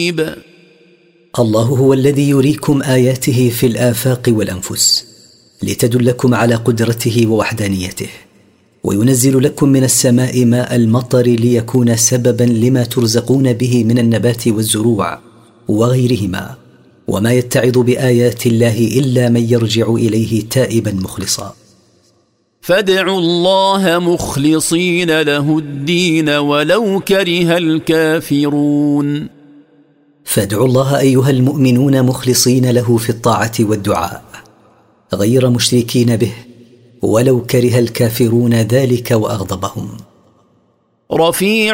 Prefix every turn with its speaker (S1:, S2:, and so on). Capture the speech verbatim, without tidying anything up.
S1: الله هو الذي يريكم آياته في الآفاق والأنفس لتدلكم على قدرته ووحدانيته، وينزل لكم من السماء ماء المطر ليكون سببا لما ترزقون به من النبات والزروع وغيرهما، وما يتعظ بآيات الله إلا من يرجع إليه تائبا مخلصا.
S2: فادعوا الله مخلصين له الدين ولو كره الكافرون.
S1: فادعوا الله أيها المؤمنون مخلصين له في الطاعة والدعاء غير مشركين به ولو كره الكافرون ذلك وأغضبهم.
S2: رفيع